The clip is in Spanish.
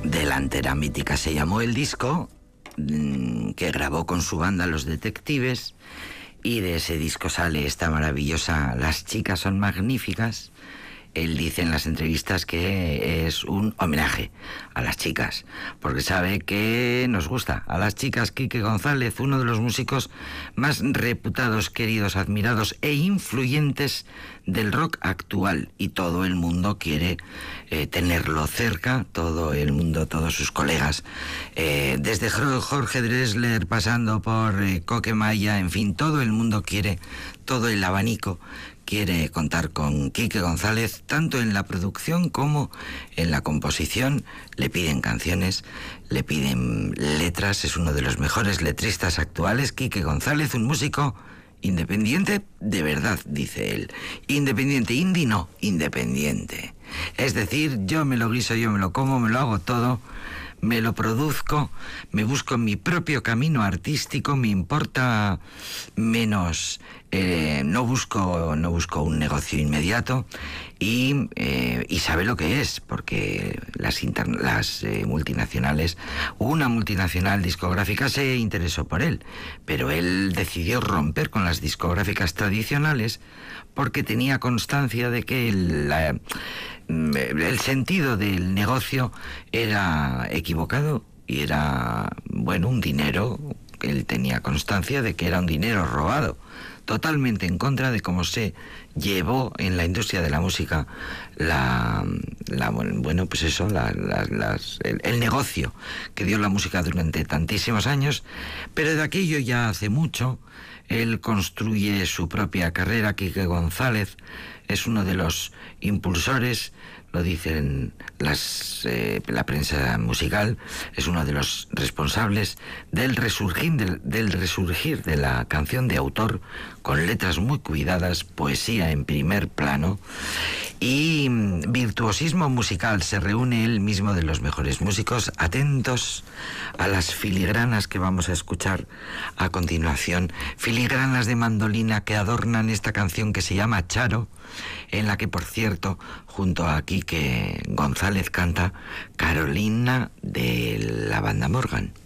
Delantera mítica se llamó el disco, que grabó con su banda Los Detectives, y de ese disco sale esta maravillosa Las chicas son magníficas. Él dice en las entrevistas que es un homenaje a las chicas, porque sabe que nos gusta a las chicas. Quique González, uno de los músicos más reputados, queridos, admirados e influyentes del rock actual, y todo el mundo quiere tenerlo cerca, todo el mundo, todos sus colegas, desde Jorge Drexler pasando por Coque Maya, en fin, todo el mundo quiere, todo el abanico quiere contar con Quique González, tanto en la producción como en la composición. Le piden canciones, le piden letras, es uno de los mejores letristas actuales. Quique González, un músico independiente de verdad, dice él. Independiente, indie no, independiente. Es decir, yo me lo guiso, yo me lo como, me lo hago todo, me lo produzco, me busco mi propio camino artístico, me importa menos, no busco un negocio inmediato, y sabe lo que es, porque las multinacionales, una multinacional discográfica se interesó por él, pero él decidió romper con las discográficas tradicionales porque tenía constancia de que el sentido del negocio era equivocado y era, bueno, un dinero, él tenía constancia de que era un dinero robado, totalmente en contra de cómo se llevó en la industria de la música el negocio que dio la música durante tantísimos años. Pero de aquello ya hace mucho. Él construye su propia carrera. Quique González es uno de los impulsores, lo dicen la prensa musical, es uno de los responsables del resurgir de la canción de autor, con letras muy cuidadas, poesía en primer plano y virtuosismo musical. Se reúne él mismo de los mejores músicos. Atentos a las filigranas que vamos a escuchar a continuación, filigranas de mandolina que adornan esta canción que se llama Charo, en la que, por cierto, junto a Quique González canta Carolina de la banda Morgan.